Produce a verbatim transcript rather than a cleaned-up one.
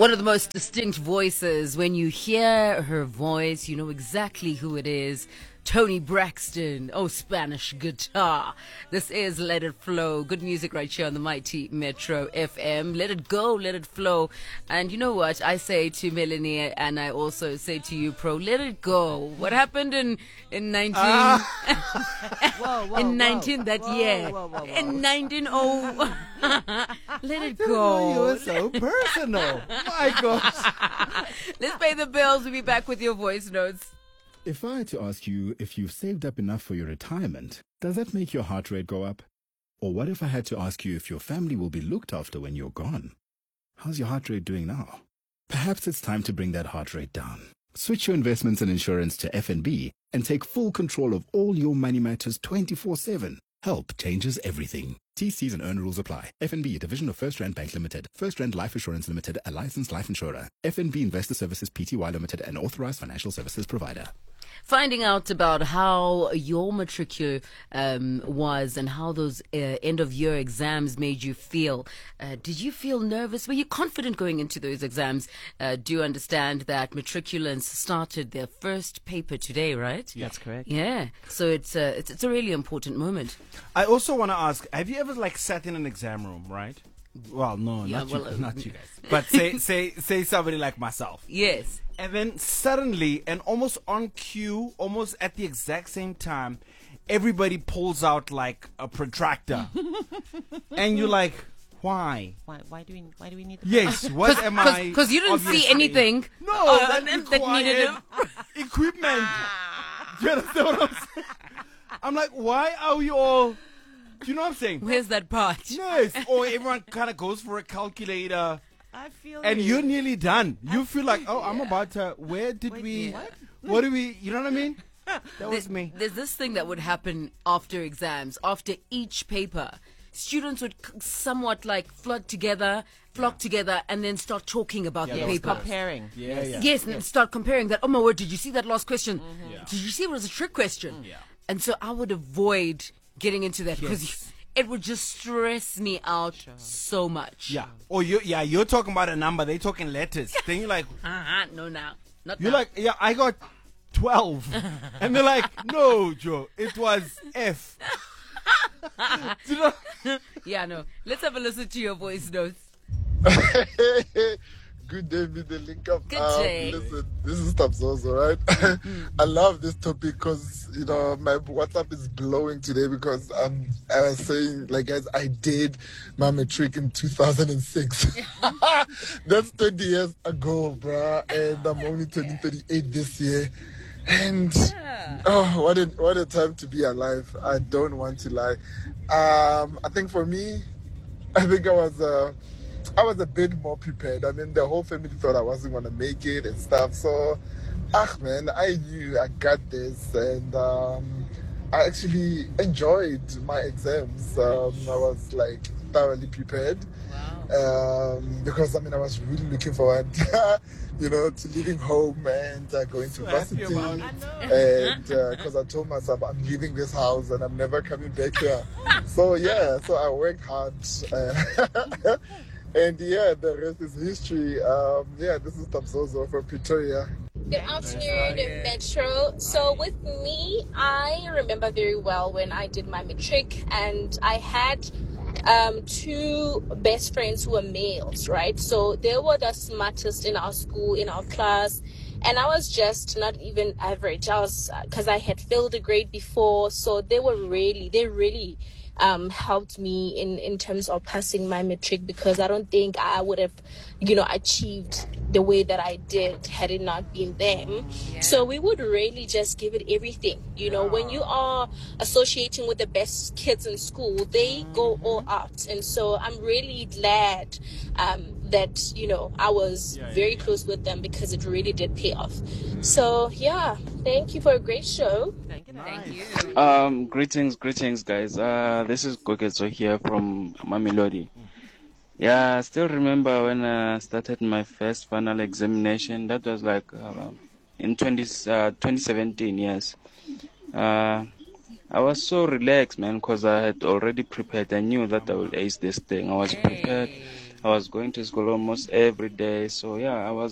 One of the most distinct voices. When you hear her voice, you know exactly who it is. Toni Braxton. Oh, Spanish guitar. This is Let It Flow. Good music right here on the mighty Metro F M. Let it go, let it flow. And you know what? I say to Melanie, and I also say to you, Pro, let it go. What happened in in nineteen Ah. whoa, whoa, in nineteen whoa. that Whoa, year whoa, whoa, whoa. in nineteen oh let it You go. were so personal. My gosh. Let's pay the bills. We'll be back with your voice notes. If I had to ask you if you've saved up enough for your retirement, does that make your heart rate go up? Or what if I had to ask you if your family will be looked after when you're gone? How's your heart rate doing now? Perhaps it's time to bring that heart rate down. Switch your investments and insurance to F N B and take full control of all your money matters twenty-four seven. Help changes everything. T Cs and earn rules apply. F N B, a division of First Rand Bank Limited. First Rand Life Assurance Limited, a licensed life insurer. F N B Investor Services Pty Limited, an authorized financial services provider. Finding out about how your matriculate um, was and how those uh, end-of-year exams made you feel. Uh, did you feel nervous? Were you confident going into those exams? Uh, do you understand that matriculants started their first paper today, right? That's correct. Yeah. So it's a, it's, it's a really important moment. I also want to ask, have you ever like sat in an exam room, right? Well, no, Yeah, not, well, you, uh, not you guys. But say, say, say somebody like myself. Yes. And then suddenly, and almost on cue, almost at the exact same time, everybody pulls out like a protractor. And you're like, why? Why, why do we why do we need the Yes, what am I? Because you didn't see obviously- anything. No, uh, that, that required needed it. equipment. Do you understand what I'm saying? I'm like, why are we all... Do you know what I'm saying? Where's that part? Yes. Or everyone kind of goes for a calculator. I feel And you. you're nearly done. You feel like, oh, I'm about to. Where did Wait, we? what? What do we? You know what I mean? That was There's, me. there's this thing that would happen after exams, after each paper. Students would c- somewhat like flood together, flock together, and then start talking about Yeah, the that was paper. comparing. Yeah, yeah. Yes, and start comparing that. Oh my word, did you see that last question? Did you see it was a trick question? Yeah. And so I would avoid getting into that because Yes. it would just stress me out so much. Yeah. Or you? Yeah. You're talking about a number. They're talking letters. Then you're like, Uh-huh, no, now. Not you're now. like, yeah, I got twelve, and they're like, no, Joe, it was F. Do you know? Yeah, no. Let's have a listen to your voice notes. Good day, with the link up. Good um, day. Listen, this is Tabzozo, right? I love this topic because, you know, my WhatsApp is blowing today because um, I was saying, like, guys, I did my matric in two thousand six. That's twenty years ago, bruh. And I'm only turning thirty-eight this year. And, oh, what a, what a time to be alive. I don't want to lie. Um, I think for me, I think I was... Uh, I was a bit more prepared. I mean, the whole family thought I wasn't going to make it and stuff. So, ah, man, I knew I got this. And um, I actually enjoyed my exams. Um, I was, like, thoroughly prepared. Wow. Um, because, I mean, I was really looking forward, you know, to leaving home and uh, going to So happy varsity. about it. And because I told myself I'm leaving this house and I'm never coming back here. So, yeah, so I worked hard. Uh, And yeah, the rest is history. Um, yeah, this is Tabzozo from Pretoria. Good afternoon, Metro. So with me, I remember very well when I did my matric, and I had um, two best friends who were males, right? So they were the smartest in our school, in our class, and I was just not even average. I was, because I had failed a grade before, so they were really, they really um helped me in in terms of passing my matric, because I don't think I would have, you know, achieved the way that I did had it not been them. So we would really just give it everything. You know, when you are associating with the best kids in school, they go all out. And so I'm really glad um that, you know, I was very close with them, because it really did pay off. So yeah, thank you for a great show. Thank you. Thank you. Um, greetings, greetings, guys. Uh, this is Gogetso here from Mamelodi. Yeah, I still remember when I started my first final examination. That was like uh, in twenty, uh, twenty seventeen, yes. Uh, I was so relaxed, man, because I had already prepared. I knew that I would ace this thing. I was prepared. I was going to school almost every day. So yeah, I was